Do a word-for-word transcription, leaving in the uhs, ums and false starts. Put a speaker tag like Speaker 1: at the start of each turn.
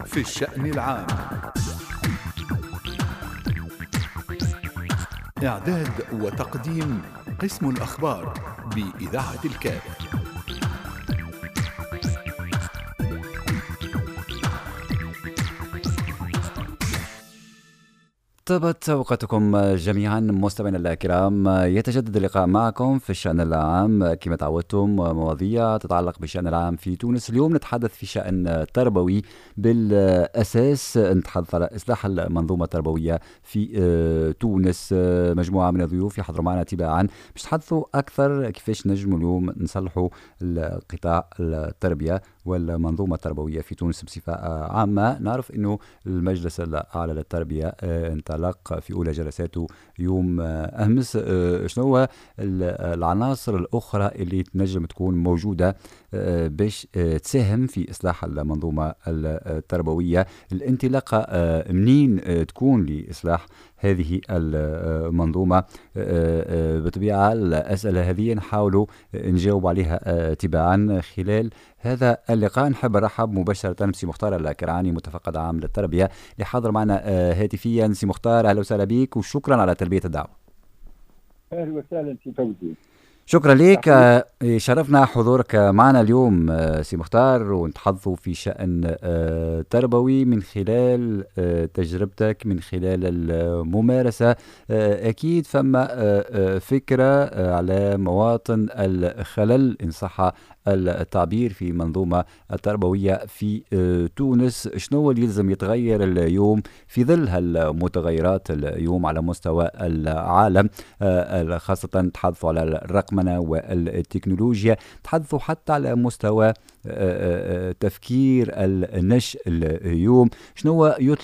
Speaker 1: في الشأن العام. إعداد وتقديم قسم الأخبار بإذاعة الكاف.
Speaker 2: طابت أوقاتكم جميعا مستمعينا الكرام، يتجدد اللقاء معكم في الشأن العام كما تعودتم، مواضيع تتعلق بالشأن العام في تونس. اليوم نتحدث في شأن تربوي بالأساس، نتحدث على إصلاح المنظومة التربوية في تونس. مجموعة من الضيوف يحضروا معنا تباعا باش نتحدثوا أكثر كيفاش نجموا اليوم نصلحوا القطاع التربية والمنظومة التربوية في تونس بصفة عامة. نعرف أنه المجلس الأعلى للتربية انطلق في أولى جلساته يوم أمس. شنو هو العناصر الأخرى اللي تنجم تكون موجودة باش تساهم في إصلاح المنظومة التربوية؟ الانطلاقة منين تكون لإصلاح هذه المنظومة؟ بطبيعة الأسئلة هذه نحاولوا نجاوب عليها تباعا خلال هذا اللقاء. نحب نرحب مباشرة بسي مختار الكرعاني، متفقد عام للتربية، اللي حاضر معنا هاتفيا. سي مختار، أهلا وسهلا بك وشكرا على تلبية الدعوة.
Speaker 3: أهلا وسهلا سي فوزي.
Speaker 2: شكرا لك، شرفنا حضورك معنا اليوم سي مختار، ونتحدثوا في شأن تربوي من خلال تجربتك، من خلال الممارسة. أكيد فما فكرة على مواطن الخلل إن صح التعبير في منظومة التربوية في تونس. شنو اللي يلزم يتغير اليوم في ظل هالمتغيرات اليوم على مستوى العالم، خاصة تحدثوا على الرقمنة والتكنولوجيا، تحدثوا حتى على مستوى تفكير النشء اليوم. شنو يطلب